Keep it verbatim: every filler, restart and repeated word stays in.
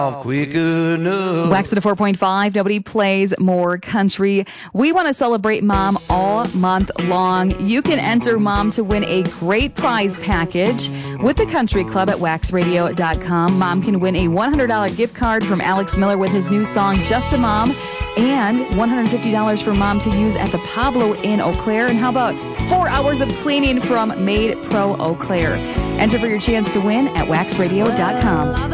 quick enough. Wax at a four point five. Nobody plays more country. We want to celebrate Mom all month long. You can enter Mom to win a great prize package with the Country Club at wax radio dot com. Mom can win a one hundred dollars gift card from Alex Miller with his new song, Just a Mom, and one hundred fifty dollars for Mom to use at the Pablo in Eau Claire. And how about four hours of cleaning from Made Pro Eau Claire? Enter for your chance to win at wax radio dot com.